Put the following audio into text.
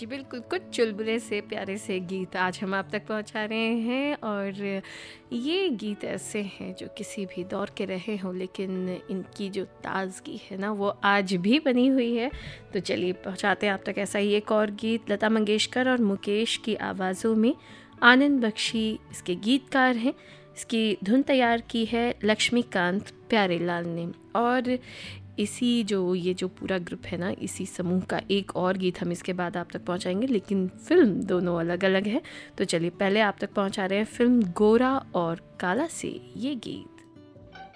जी बिल्कुल, कुछ चुलबुले से प्यारे से गीत आज हम आप तक पहुंचा रहे हैं। और ये गीत ऐसे हैं जो किसी भी दौर के रहे हों, लेकिन इनकी जो ताजगी है ना वो आज भी बनी हुई है। तो चलिए पहुंचाते हैं आप तक ऐसा ही एक और गीत। लता मंगेशकर और मुकेश की आवाज़ों में आनंद बख्शी इसके गीतकार हैं। इसकी धुन तैयार की है लक्ष्मीकांत प्यारेलाल ने। और ये जो पूरा ग्रुप है ना, इसी समूह का एक और गीत हम इसके बाद आप तक पहुंचाएंगे, लेकिन फिल्म दोनों अलग अलग है। तो चलिए पहले आप तक पहुंचा रहे हैं फिल्म गोरा और काला से ये गीत।